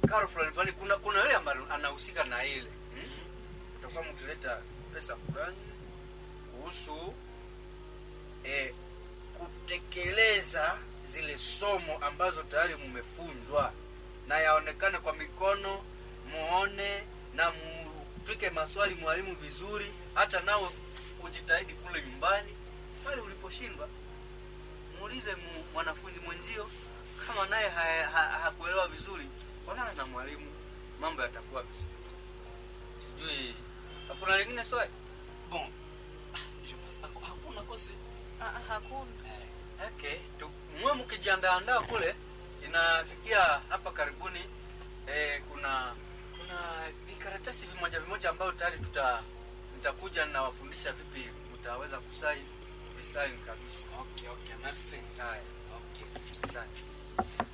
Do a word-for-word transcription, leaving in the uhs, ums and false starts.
karo fulani fulani, kuna kuna yule ambaye anahusika na ile. Hmm? Utakuwa mkileta pesa fulani kuhusu eh kutekeleza zile somo ambazo tayari mmefunzwa, na yaonekane kwa mikono, muone na mtwike maswali mwalimu vizuri, hata nao ujitahidi kule nyumbani pale uliposhindwa. Muulize mwanafunzi mwenzio kama naye hakuelewa ha, ha, vizuri, onana na mwalimu, mambo yatakuwa vizuri. Sijui hakuna lingine swali? Bon, je pense hakuna kosa. Ah, hakuna. Okay, mwe mkijiandaa kule inafikia hapa karibuni eh, kuna kuna vikaratasi vimoja vimoja ambao tayari tuta nitakuja na wafundisha vipi mtaweza kusaini, visaini kabisa. Okay, okay, merci. Haya, Okay. Asante.